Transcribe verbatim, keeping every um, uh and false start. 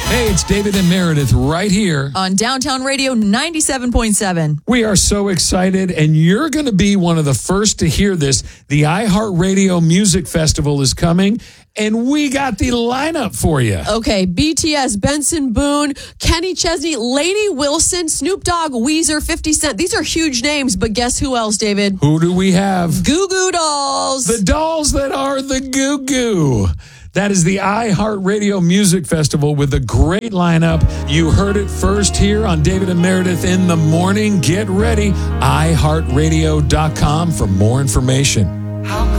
Hey, it's David and Meredith right here on Downtown Radio ninety-seven point seven. We are so excited, and you're going to be one of the first to hear this. The iHeartRadio Music Festival is coming, and we got the lineup for you. Okay, B T S, Benson Boone, Kenny Chesney, Lainey Wilson, Snoop Dogg, Weezer, fifty Cent. These are huge names, but guess who else, David? Who do we have? Goo Goo Dolls. The dolls that are the Goo Goo. That is the iHeartRadio Music Festival with a great lineup. You heard it first here on David and Meredith in the morning. Get ready. i heart radio dot com for more information. How